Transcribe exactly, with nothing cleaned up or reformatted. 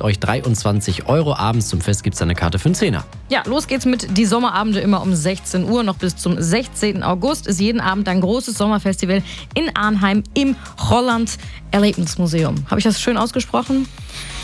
kostet euch dreiundzwanzig Euro. Abends zum Fest gibt es eine Karte für einen Zehner. Ja, los geht's mit Die Sommerabende immer um sechzehn Uhr. Noch bis zum sechzehnten August ist jeden Abend ein großes Sommerfestival in Arnheim im Holland Erlebnismuseum. Habe ich das schön ausgesprochen?